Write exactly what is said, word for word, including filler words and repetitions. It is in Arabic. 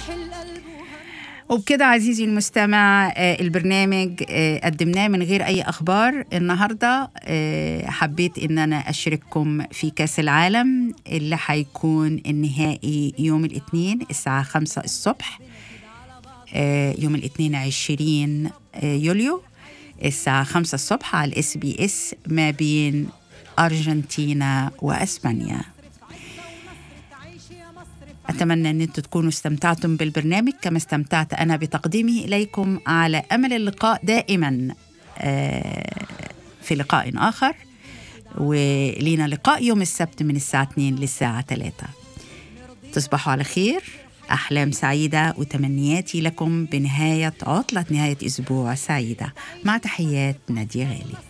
وبكده عزيزي المستمع البرنامج قدمناه من غير أي أخبار. النهاردة حبيت إن أنا أشارككم في كأس العالم اللي حيكون النهائي يوم الاثنين الساعة خمسة الصبح، يوم الاثنين عشرين يوليو الساعة خمسة الصبح على الاس بي اس ما بين أرجنتينا وأسبانيا. أتمنى أن أنتم تكونوا استمتعتم بالبرنامج كما استمتعت أنا بتقديمه إليكم، على أمل اللقاء دائما في لقاء آخر، ولينا لقاء يوم السبت من الساعة اثنين للساعة ثلاثة. تصبحوا على خير، أحلام سعيدة، وتمنياتي لكم بنهاية عطلة نهاية أسبوع سعيدة. مع تحيات نادية غالي.